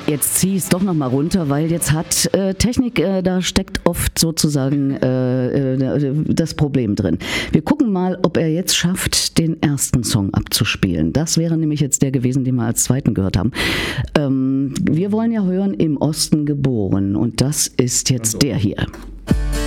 Jetzt zieh es doch nochmal runter, weil jetzt hat Technik, da steckt oft sozusagen das Problem drin. Wir gucken mal, ob er jetzt schafft, den ersten Song abzuspielen. Das wäre nämlich jetzt der gewesen, den wir als zweiten gehört haben. Wir wollen ja hören, Im Osten geboren, und das ist jetzt der hier.